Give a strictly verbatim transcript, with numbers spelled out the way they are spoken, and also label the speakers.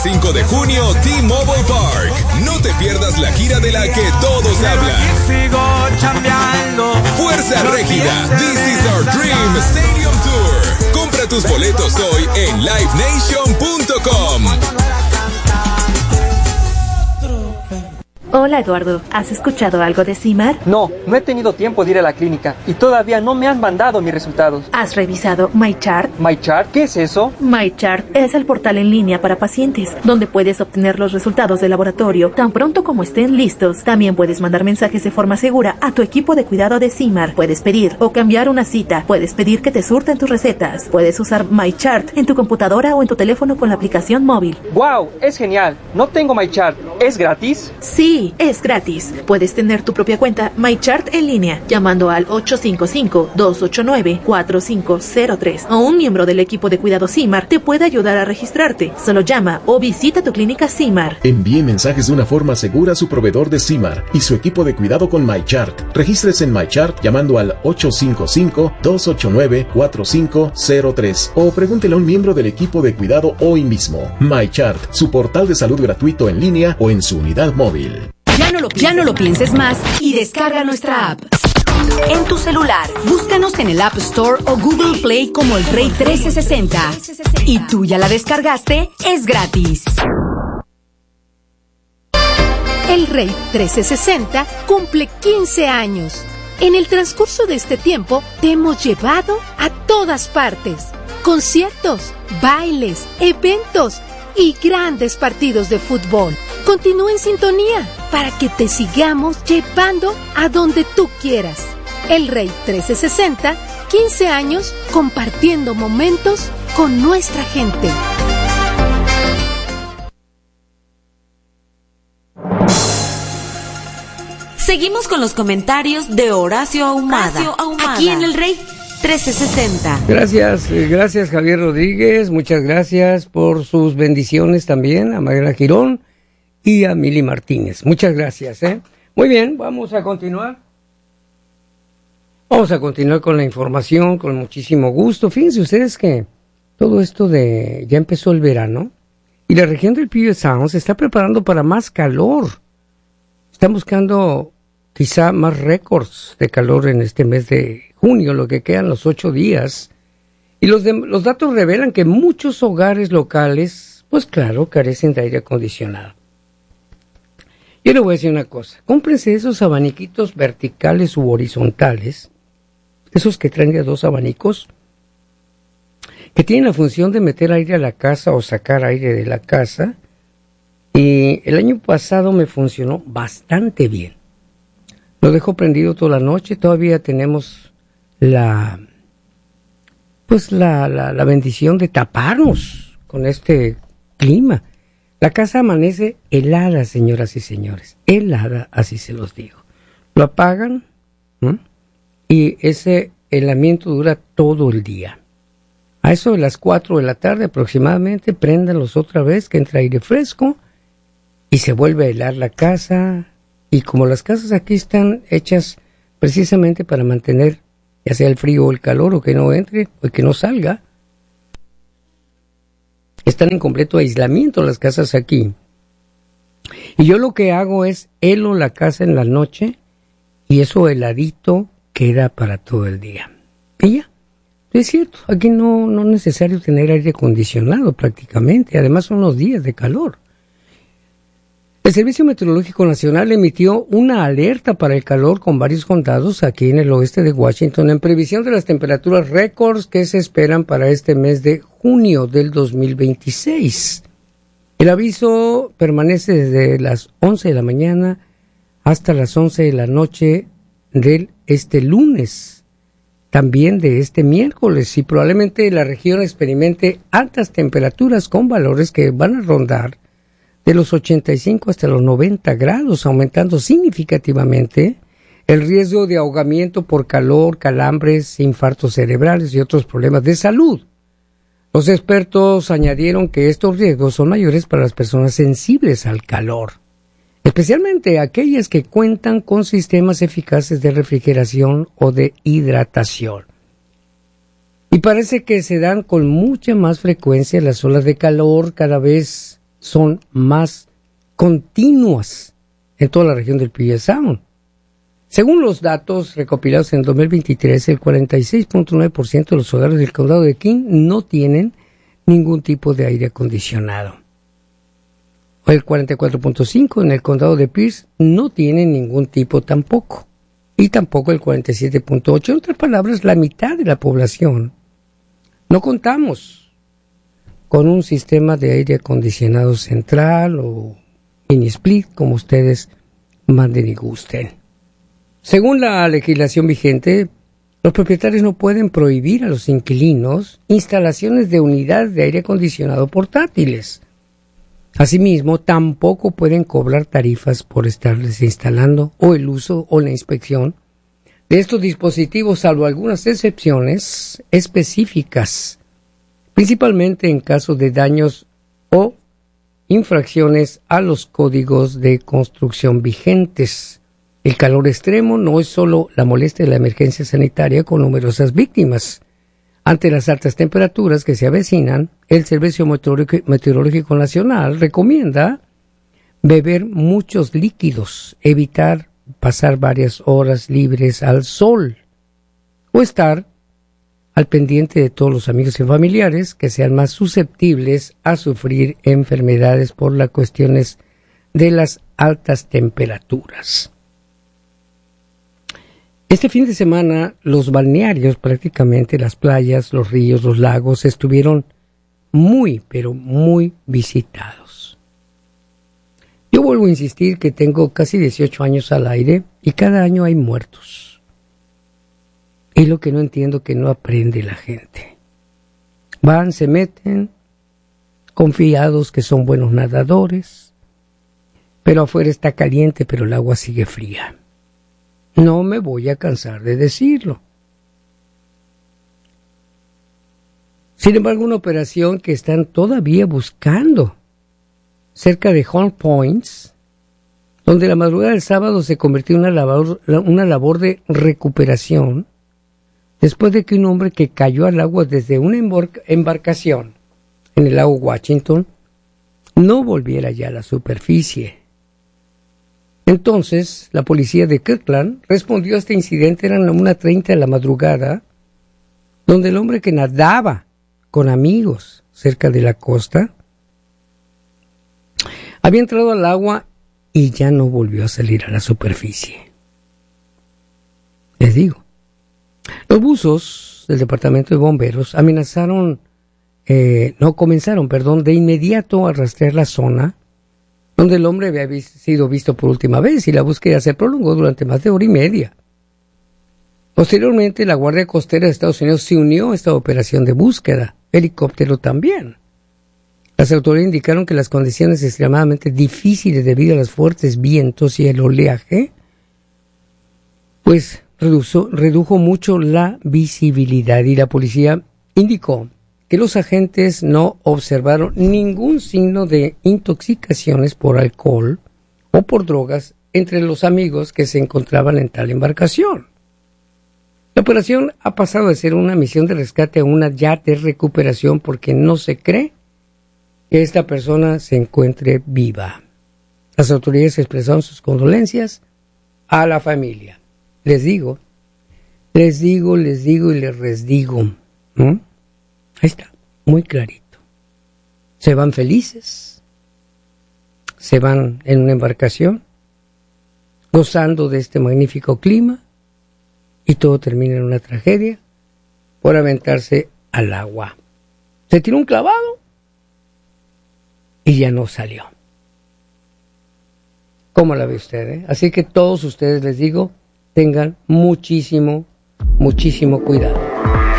Speaker 1: cinco de junio, T-Mobile Park. No te pierdas la gira de la que todos hablan. Fuerza Régida, This is Our Dream Stadium Tour. Compra tus boletos hoy en live nation punto com.
Speaker 2: Hola Eduardo, ¿has escuchado algo de CIMAR?
Speaker 3: No, no he tenido tiempo de ir a la clínica y todavía no me han mandado mis resultados.
Speaker 2: ¿Has revisado MyChart?
Speaker 3: ¿MyChart? ¿Qué es eso?
Speaker 2: MyChart es el portal en línea para pacientes, donde puedes obtener los resultados de laboratorio tan pronto como estén listos. También puedes mandar mensajes de forma segura a tu equipo de cuidado de CIMAR. Puedes pedir o cambiar una cita. Puedes pedir que te surten tus recetas. Puedes usar MyChart en tu computadora o en tu teléfono con la aplicación móvil.
Speaker 3: ¡Wow! Es genial. No tengo MyChart. ¿Es gratis?
Speaker 2: Sí. Es gratis. Puedes tener tu propia cuenta MyChart en línea llamando al ocho cinco cinco, dos ocho nueve, cuatro cinco cero tres o un miembro del equipo de cuidado CIMAR te puede ayudar a registrarte. Solo llama o visita tu clínica CIMAR.
Speaker 4: Envíe mensajes de una forma segura a su proveedor de CIMAR y su equipo de cuidado con MyChart. Regístrese en MyChart llamando al ocho cinco cinco, dos ocho nueve, cuatro cinco cero tres o pregúntele a un miembro del equipo de cuidado hoy mismo. MyChart, su portal de salud gratuito en línea o en su unidad móvil.
Speaker 5: Ya no, lo, ya no lo pienses más y descarga nuestra app. En tu celular, búscanos en el App Store o Google Play como El Rey trece sesenta. ¿Y tú ya la descargaste? Es gratis.
Speaker 6: El Rey trece sesenta cumple quince años. En el transcurso de este tiempo te hemos llevado a todas partes. Conciertos, bailes, eventos y grandes partidos de fútbol. Continúa en sintonía para que te sigamos llevando a donde tú quieras. El Rey trece sesenta, quince años compartiendo momentos con nuestra gente.
Speaker 5: Seguimos con los comentarios de Horacio Ahumada, Horacio Ahumada. Aquí en El Rey trece sesenta.
Speaker 7: Gracias, gracias Javier Rodríguez, muchas gracias por sus bendiciones también a Magdalena Girón y a Mili Martínez. Muchas gracias, ¿eh? Muy bien, vamos a continuar. Vamos a continuar con la información con muchísimo gusto. Fíjense ustedes que todo esto de... ya empezó el verano y la región del Puget Sound se está preparando para más calor. Están buscando quizá más récords de calor en este mes de junio, lo que quedan los ocho días. Y los, de, los datos revelan que muchos hogares locales, pues claro, carecen de aire acondicionado. Yo le voy a decir una cosa, cómprense esos abaniquitos verticales u horizontales, esos que traen de dos abanicos, que tienen la función de meter aire a la casa o sacar aire de la casa, y el año pasado me funcionó bastante bien. Lo dejo prendido toda la noche, todavía tenemos la, pues la, la, la bendición de taparnos con este clima. La casa amanece helada, señoras y señores, helada, así se los digo. Lo apagan, ¿no? Y ese helamiento dura todo el día. A eso de las cuatro de la tarde aproximadamente, préndanlos otra vez, que entra aire fresco y se vuelve a helar la casa. Y como las casas aquí están hechas precisamente para mantener ya sea el frío o el calor, o que no entre o que no salga, están en completo aislamiento las casas aquí. Y yo lo que hago es helo la casa en la noche y eso heladito queda para todo el día. Y ya, es cierto, aquí no, no es necesario tener aire acondicionado prácticamente, además son los días de calor. El Servicio Meteorológico Nacional emitió una alerta para el calor con varios condados aquí en el oeste de Washington en previsión de las temperaturas récords que se esperan para este mes de junio del dos mil veintiséis. El aviso permanece desde las once de la mañana hasta las once de la noche del este lunes, también de este miércoles, y probablemente la región experimente altas temperaturas con valores que van a rondar de los ochenta y cinco hasta los noventa grados, aumentando significativamente el riesgo de ahogamiento por calor, calambres, infartos cerebrales y otros problemas de salud. Los expertos añadieron que estos riesgos son mayores para las personas sensibles al calor, especialmente aquellas que cuentan con sistemas eficaces de refrigeración o de hidratación. Y parece que se dan con mucha más frecuencia las olas de calor cada vez son más continuas en toda la región del Puget Sound. Según los datos recopilados en dos mil veintitrés, el cuarenta y seis punto nueve por ciento de los hogares del condado de King no tienen ningún tipo de aire acondicionado. El cuarenta y cuatro punto cinco por ciento en el condado de Pierce no tienen ningún tipo tampoco. Y tampoco el cuarenta y siete punto ocho por ciento. En otras palabras, la mitad de la población no contamos con un sistema de aire acondicionado central o mini split, como ustedes manden y gusten. Según la legislación vigente, los propietarios no pueden prohibir a los inquilinos instalaciones de unidades de aire acondicionado portátiles. Asimismo, tampoco pueden cobrar tarifas por estarles instalando o el uso o la inspección de estos dispositivos, salvo algunas excepciones específicas, principalmente en caso de daños o infracciones a los códigos de construcción vigentes. El calor extremo no es solo la molestia de la emergencia sanitaria con numerosas víctimas. Ante las altas temperaturas que se avecinan, el Servicio Meteorológico Nacional recomienda beber muchos líquidos, evitar pasar varias horas libres al sol o estar al pendiente de todos los amigos y familiares que sean más susceptibles a sufrir enfermedades por las cuestiones de las altas temperaturas. Este fin de semana, los balnearios, prácticamente las playas, los ríos, los lagos, estuvieron muy, pero muy visitados. Yo vuelvo a insistir que tengo casi dieciocho años al aire y cada año hay muertos. Es lo que no entiendo, que no aprende la gente. Van, se meten, confiados que son buenos nadadores, pero afuera está caliente, pero el agua sigue fría. No me voy a cansar de decirlo. Sin embargo, una operación que están todavía buscando cerca de Horn Points, donde la madrugada del sábado se convirtió en una labor, una labor de recuperación, después de que un hombre que cayó al agua desde una embarcación en el lago Washington no volviera ya a la superficie. Entonces, la policía de Kirkland respondió a este incidente, eran las una treinta de la madrugada, donde el hombre que nadaba con amigos cerca de la costa había entrado al agua y ya no volvió a salir a la superficie. Les digo, los buzos del departamento de bomberos amenazaron, eh, no comenzaron, perdón, de inmediato a rastrear la zona donde el hombre había vis- sido visto por última vez, y la búsqueda se prolongó durante más de hora y media. Posteriormente, la Guardia Costera de Estados Unidos se unió a esta operación de búsqueda, helicóptero también. Las autoridades indicaron que las condiciones extremadamente difíciles debido a los fuertes vientos y el oleaje, pues redujo, redujo mucho la visibilidad, y la policía indicó que los agentes no observaron ningún signo de intoxicaciones por alcohol o por drogas entre los amigos que se encontraban en tal embarcación. La operación ha pasado de ser una misión de rescate a una ya de recuperación, porque no se cree que esta persona se encuentre viva. Las autoridades expresaron sus condolencias a la familia. Les digo, les digo, les digo y les resdigo. ¿Mm? Ahí está, muy clarito. Se van felices, se van en una embarcación, gozando de este magnífico clima, y todo termina en una tragedia por aventarse al agua. Se tiró un clavado y ya no salió. ¿Cómo la ve usted? Eh? Así que todos ustedes, les digo, tengan muchísimo, muchísimo cuidado.